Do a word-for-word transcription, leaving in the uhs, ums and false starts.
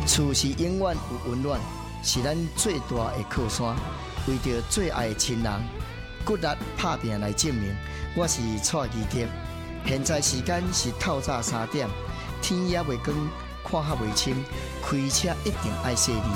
厝是永远有温暖，是咱最大的靠山。为着最爱的亲人，骨力打拼来证明。我是蔡基德，现在时间是透早三点，天也未光，看较未清，开车一定爱细腻。